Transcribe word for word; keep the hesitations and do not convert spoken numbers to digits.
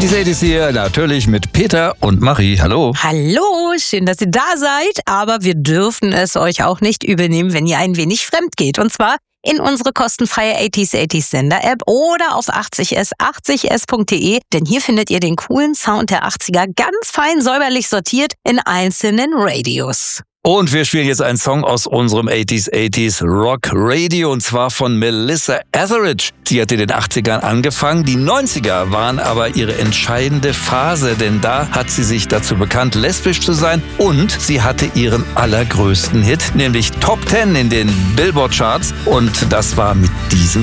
achtzig achtzig hier, natürlich mit Peter und Marie. Hallo. Hallo, schön, dass ihr da seid. Aber wir dürfen es euch auch nicht übel nehmen, wenn ihr ein wenig fremd geht. Und zwar in unsere kostenfreie achtzig achtzig Sender-App oder auf achtzig s achtzig s punkt de. Denn hier findet ihr den coolen Sound der achtziger ganz fein säuberlich sortiert in einzelnen Radios. Und wir spielen jetzt einen Song aus unserem achtzig achtzig Rock Radio und zwar von Melissa Etheridge. Sie hat in den achtzigern angefangen, die neunziger waren aber ihre entscheidende Phase, denn da hat sie sich dazu bekannt, lesbisch zu sein und sie hatte ihren allergrößten Hit, nämlich Top zehn in den Billboard Charts und das war mit diesem